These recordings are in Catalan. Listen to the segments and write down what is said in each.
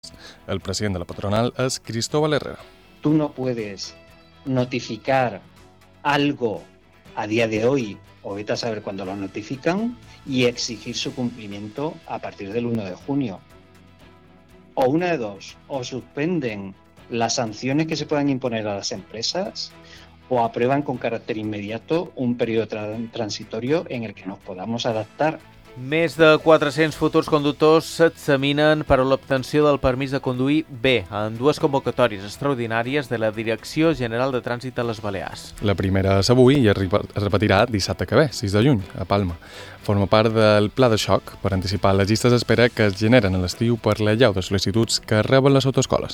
El president de la patronal es Cristóbal Herrera. Tú no puedes notificar algo a día de hoy, o vete a saber cuándo lo notifican, y exigir su cumplimiento a partir del 1 de junio. O una de dos, o suspenden las sanciones que se puedan imponer a las empresas, o aprueban con carácter inmediato un periodo transitorio en el que nos podamos adaptar. Més de 400 futurs conductors s'examinen per a l'obtenció del permís de conduir B en dues convocatòries extraordinàries de la Direcció General de Trànsit de les Balears. La primera és avui i es repetirà dissabte que ve, 6 de juny, a Palma. Forma part del pla de xoc per anticipar les llistes d'espera que es generen a l'estiu per l'allau de sol·licituds que reben les autoescoles.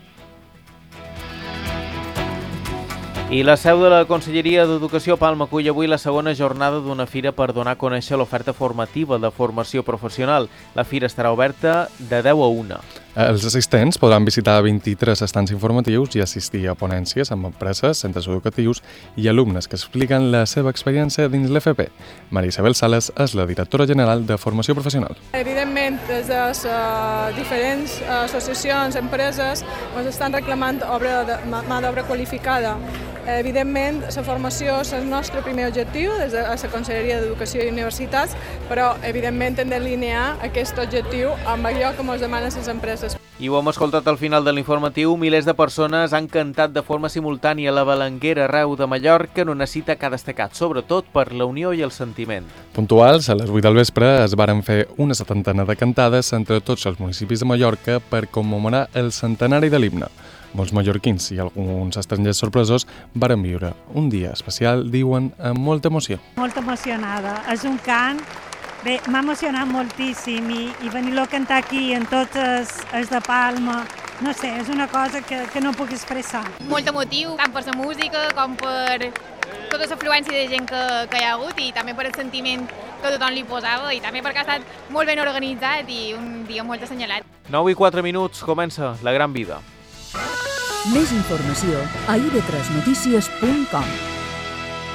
I la seu de la Conselleria d'Educació Palma acull avui la segona jornada d'una fira per donar a conèixer l'oferta formativa de formació professional. La fira estarà oberta de 10 a 1. Els assistents podran visitar 23 estants informatius i assistir a ponències amb empreses, centres educatius i alumnes que expliquen la seva experiència dins l'FP. Maria Isabel Sales és la directora general de Formació Professional. Evidentment, des de les diferents associacions, empreses, ens estan reclamant mà d'obra qualificada. Evidentment, la formació és el nostre primer objectiu des de la Conselleria d'Educació i Universitats, però evidentment hem d'alinear aquest objectiu amb allò que ens demanen les empreses. I ho hem escoltat al final de l'informatiu, milers de persones han cantat de forma simultània la Balenguera arreu de Mallorca en una cita que ha destacat sobretot per la unió i el sentiment. Puntuals, a les 8 del vespre es varen fer una setantena de cantades entre tots els municipis de Mallorca per commemorar el centenari de l'himne. Molts mallorquins i alguns estrangers sorpresos varen viure un dia especial, diuen, amb molta emoció. Molt emocionada. És un cant, bé, m'ha emocionat moltíssim i venir-lo a cantar aquí en tots els de Palma, no sé, és una cosa que no puc expressar. Molt emotiu, tant per la música com per tota l'afluència de gent que hi ha hagut i també per el sentiment que tothom li posava i també perquè ha estat molt ben organitzat i un dia molt assenyalat. 9:04, comença La Gran Vida. Més informació a ib3notícies.com.